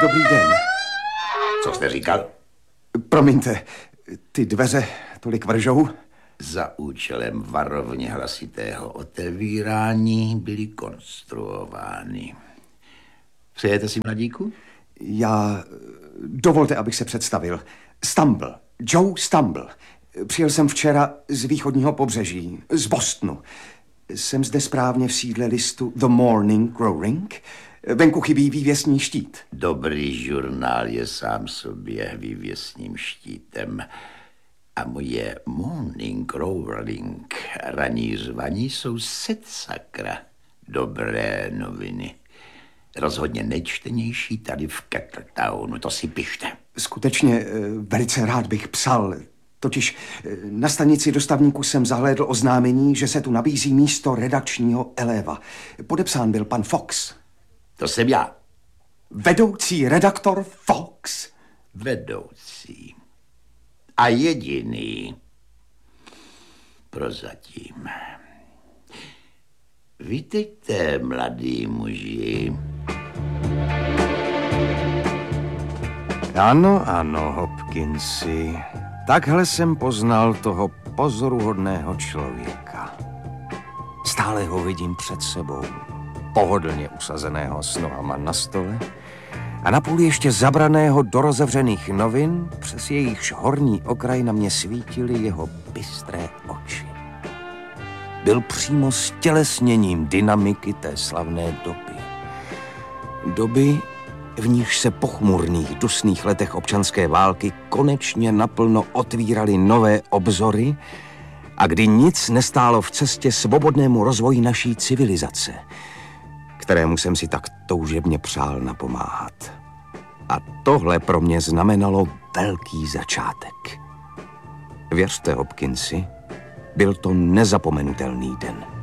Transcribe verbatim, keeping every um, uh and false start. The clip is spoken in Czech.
Dobrý den. Co jste říkal? Promiňte, ty dveře tolik vržou? Za účelem varovně hlasitého otevírání byly konstruovány. Přejete si, mladíku? Já... Dovolte, abych se představil. Stumble. Joe Stumble. Přijel jsem včera z východního pobřeží, z Bostonu. Jsem zde správně v sídle listu The Morning Growing. Venku chybí vývěsní štít. Dobrý žurnál je sám sobě vývěsním štítem. A moje Morning Growling, ranní řvaní, jsou set sakra dobré noviny. Rozhodně nejčtenější tady v Kettletownu, to si pište. Skutečně velice rád bych psal. Totiž na stanici dostavníku jsem zahlédl oznámení, že se tu nabízí místo redakčního eléva. Podepsán byl pan Fox. To jsem já. Vedoucí redaktor Fox? Vedoucí. A jediný. Prozatím. Vítejte, mladý muži. Ano, ano, Hopkinsi. Takhle jsem poznal toho pozoruhodného člověka. Stále ho vidím před sebou, pohodlně usazeného s nohama na stole a napůl ještě zabraného do rozevřených novin, přes jejichž horní okraj na mě svítily jeho bystré oči. Byl přímo stělesněním dynamiky té slavné doby. Doby, v níž se po chmurných, dusných letech občanské války konečně naplno otvíraly nové obzory a kdy nic nestálo v cestě svobodnému rozvoji naší civilizace, kterému jsem si tak toužebně přál napomáhat. A tohle pro mě znamenalo velký začátek. Věřte, Hopkinsi, byl to nezapomenutelný den.